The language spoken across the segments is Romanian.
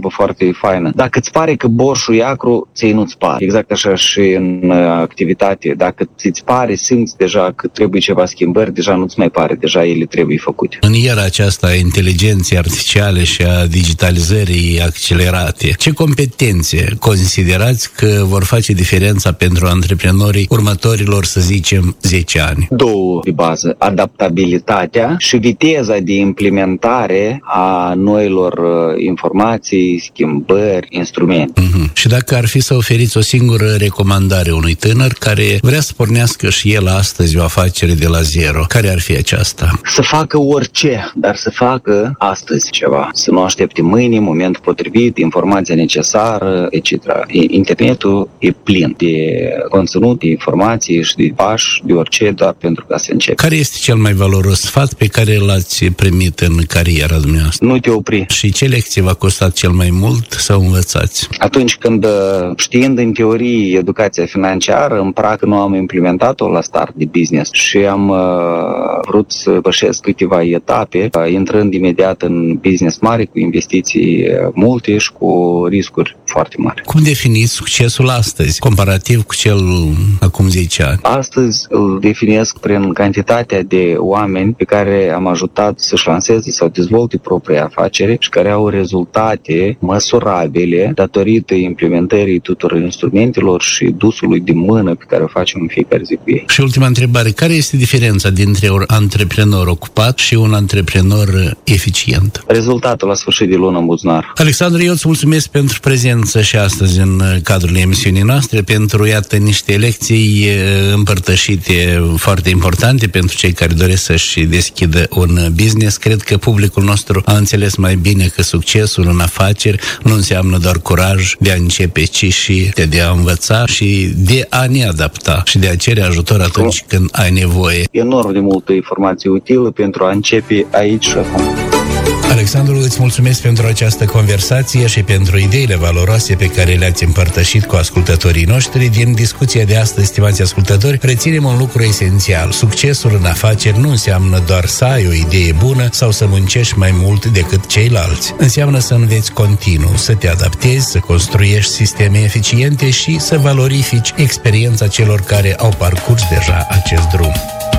vorbă foarte faină. Dacă îți pare că borșul e acru, ție nu-ți pare. Exact așa și în activitate. Dacă ți pare, simți deja că trebuie ceva schimbări, deja nu-ți mai pare, deja ele trebuie făcute. În era aceasta a inteligenței artificiale și a digitalizării accelerate, ce competențe considerați că vor face diferența pentru antreprenorii următorilor, să zicem, 10 ani? Două de bază, adaptabilitatea și viteza de implementare a noilor informații, schimbări, instrumente. Și dacă ar fi să oferiți o singură recomandare unui tânăr care vrea să pornească și el astăzi o afacere de la zero, care ar fi aceasta? Să facă orice, dar să facă astăzi ceva. Să nu aștepte mâine, momentul potrivit, informația necesară, etc. Internetul e plin de conținut, de informații și de pași, de orice, doar pentru ca să începi. Care este cel mai valoros sfat pe care l-ați primit în cariera dumneavoastră? Nu te opri. Și ce lecție v-a costat cel mai mult să învățați? Atunci când, știind în teorie educația financiară, în practică nu am implementat-o la start de business și am vrut să pășesc câteva etape, intrând imediat în business mare, cu investiții multe și cu riscuri foarte mari. Cum definiți succesul astăzi, comparativ cu cel acum 10 ani? Astăzi îl definesc prin cantitatea de oameni pe care am ajutat să-și lanseze sau dezvolte propria afacere și care au rezultate măsurabile datorită implementării tuturor instrumentelor și dusului de mână pe care o facem în fiecare zi cu ei. Și ultima întrebare, care este diferența dintre un antreprenor ocupat și un antreprenor eficient? Rezultatul la sfârșit de lună în buzunar. Alexandru, eu îți mulțumesc pentru prezență și astăzi în cadrul emisiunii noastre, pentru, iată, niște lecții împărtășite foarte importante pentru cei care doresc să-și deschidă un business. Cred că publicul nostru a înțeles mai bine că succesul în afaceri nu înseamnă doar curaj de a începe, ci și de a învăța și de a ne adapta și de a cere ajutor atunci când ai nevoie. Enorm de multă informație utilă pentru a începe aici și acum. Alexandru, îți mulțumesc pentru această conversație și pentru ideile valoroase pe care le-ați împărtășit cu ascultătorii noștri. Din discuția de astăzi, stimați ascultători, reținem un lucru esențial. Succesul în afaceri nu înseamnă doar să ai o idee bună sau să muncești mai mult decât ceilalți. Înseamnă să înveți continuu, să te adaptezi, să construiești sisteme eficiente și să valorifici experiența celor care au parcurs deja acest drum.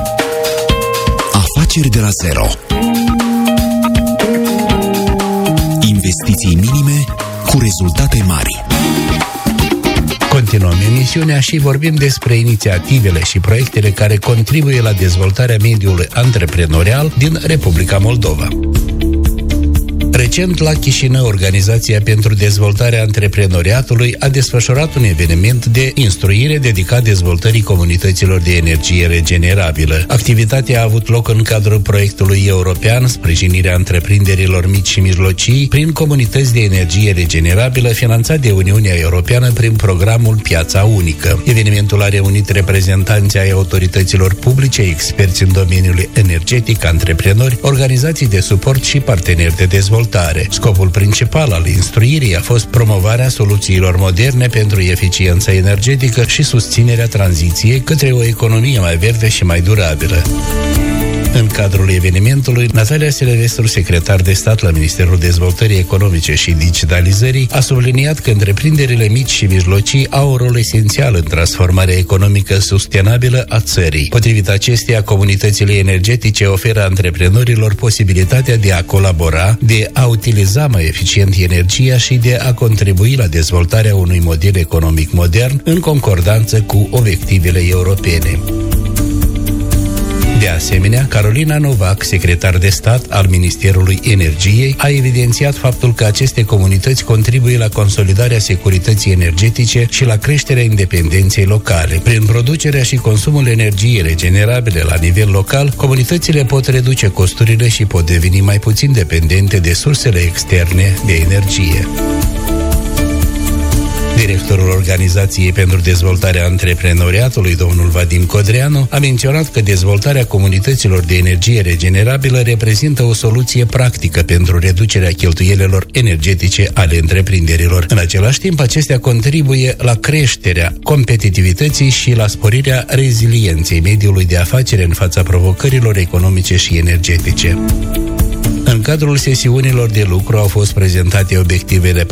Afaceri de la zero. Investiții minime cu rezultate mari. Continuăm emisiunea și vorbim despre inițiativele și proiectele care contribuie la dezvoltarea mediului antreprenorial din Republica Moldova. Recent, la Chișinău, Organizația pentru Dezvoltarea Antreprenoriatului a desfășurat un eveniment de instruire dedicat dezvoltării comunităților de energie regenerabilă. Activitatea a avut loc în cadrul proiectului european Sprijinirea întreprinderilor mici și mijlocii prin comunități de energie regenerabilă, finanțat de Uniunea Europeană prin programul Piața Unică. Evenimentul a reunit reprezentanții ai autorităților publice, experți în domeniul energetic, antreprenori, organizații de suport și parteneri de dezvoltare. Scopul principal al instruirii a fost promovarea soluțiilor moderne pentru eficiența energetică și susținerea tranziției către o economie mai verde și mai durabilă. În cadrul evenimentului, Natalia Silvestru, secretar de stat la Ministerul Dezvoltării Economice și Digitalizării, a subliniat că întreprinderile mici și mijlocii au un rol esențial în transformarea economică sustenabilă a țării. Potrivit acesteia, comunitățile energetice oferă antreprenorilor posibilitatea de a colabora, de a utiliza mai eficient energia și de a contribui la dezvoltarea unui model economic modern în concordanță cu obiectivele europene. De asemenea, Carolina Novac, secretar de stat al Ministerului Energiei, a evidențiat faptul că aceste comunități contribuie la consolidarea securității energetice și la creșterea independenței locale. Prin producerea și consumul energiei regenerabile la nivel local, comunitățile pot reduce costurile și pot deveni mai puțin dependente de sursele externe de energie. Directorul Organizației pentru Dezvoltarea Antreprenoriatului, domnul Vadim Codreanu, a menționat că dezvoltarea comunităților de energie regenerabilă reprezintă o soluție practică pentru reducerea cheltuielilor energetice ale întreprinderilor. În același timp, acestea contribuie la creșterea competitivității și la sporirea rezilienței mediului de afaceri în fața provocărilor economice și energetice. În cadrul sesiunilor de lucru au fost prezentate obiectivele